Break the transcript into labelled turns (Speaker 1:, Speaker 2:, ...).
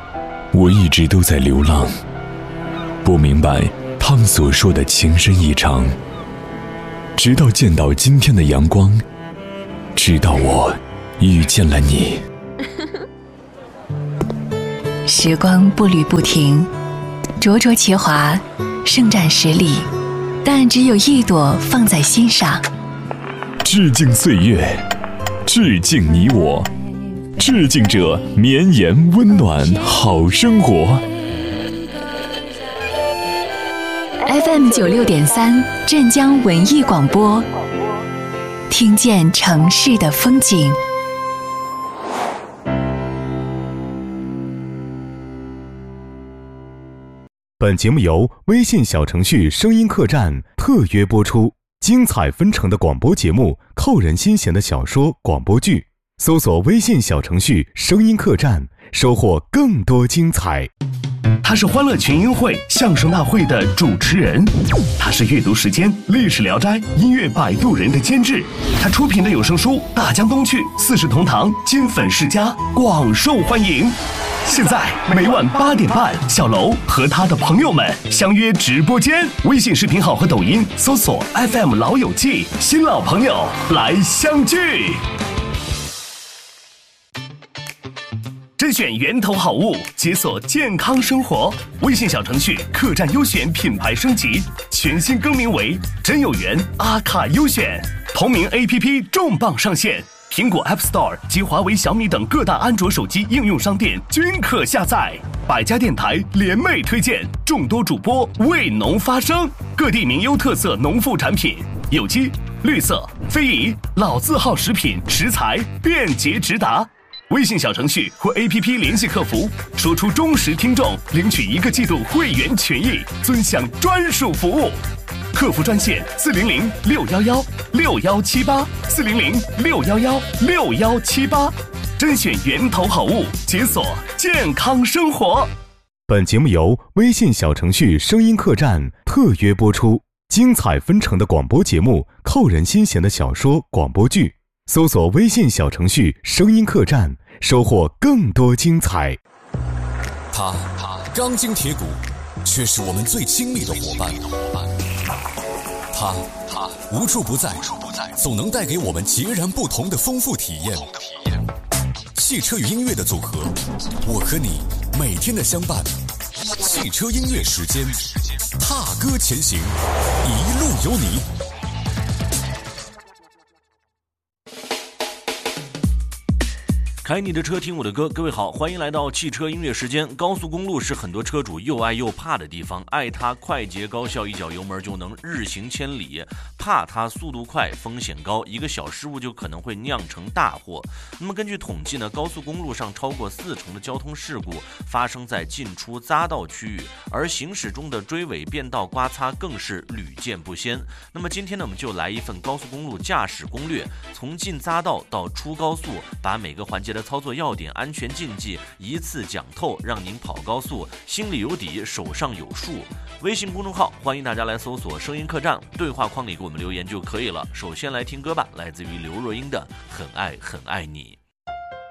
Speaker 1: 我一直都在流浪，不明白他们所说的情深意长，直到见到今天的阳光，直到我遇见了你。
Speaker 2: 时光步履不停，灼灼其华，胜战十里，但只有一朵放在心上。
Speaker 1: 致敬岁月，致敬你我，致敬这绵延温暖好生活。
Speaker 2: FM96.3镇江文艺广播，听见城市的风景。
Speaker 3: 本节目由微信小程序声音客栈特约播出，精彩纷呈的广播节目，扣人心弦的小说广播剧，搜索微信小程序声音客栈，收获更多精彩。
Speaker 4: 他是欢乐群英会相声大会的主持人，他是阅读时间历史聊斋音乐摆渡人的监制，他出品的有声书《大江东去》四世同堂金粉世家广受欢迎。现在每晚8点半，小楼和他的朋友们相约直播间，微信视频号和抖音搜索 FM 老友记，新老朋友来相聚。甄选源头好物，解锁健康生活。微信小程序客栈优选品牌升级，全新更名为真有缘阿卡优选。同名 APP 重磅上线，苹果 App Store 及华为、小米等各大安卓手机应用商店均可下载。百家电台联袂推荐，众多主播为农发声，各地名优特色农副产品，有机、绿色、非遗、老字号食品食材便捷直达。微信小程序或 APP 联系客服，说出忠实听众，领取1个季度会员权益，尊享专属服务。客服专线400-611-6178，400-611-6178，甄选源头好物，解锁健康生活。
Speaker 3: 本节目由微信小程序声音客栈特约播出，精彩纷呈的广播节目，扣人心弦的小说广播剧，搜索微信小程序声音客栈，收获更多精彩。
Speaker 5: 他钢筋铁骨，却是我们最亲密的伙伴。他无处不在，总能带给我们截然不同的丰富体验。汽车与音乐的组合，我和你每天的相伴。汽车音乐时间，踏歌前行，一路有你。
Speaker 6: 开你的车，听我的歌。各位好，欢迎来到汽车音乐时间。高速公路是很多车主又爱又怕的地方，爱它快捷高效，一脚油门就能日行千里，怕它速度快，风险高，一个小失误就可能会酿成大祸。那么根据统计呢，高速公路上超过40%的交通事故发生在进出匝道区域，而行驶中的追尾、变道、刮擦更是屡见不鲜。那么今天呢，我们就来一份高速公路驾驶攻略，从进匝道到出高速，把每个环节的操作要点、安全禁忌一次讲透，让您跑高速心里有底，手上有数。微信公众号欢迎大家来搜索声音客栈，对话框里给我们留言就可以了。首先来听歌吧，来自于刘若英的《很爱很爱你》。